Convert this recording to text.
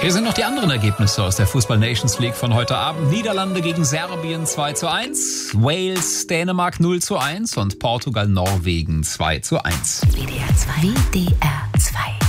Hier sind noch die anderen Ergebnisse aus der Fußball Nations League von heute Abend. Niederlande gegen Serbien 2:1, Wales, Dänemark 0:1 und Portugal, Norwegen 2:1. WDR 2. WDR 2.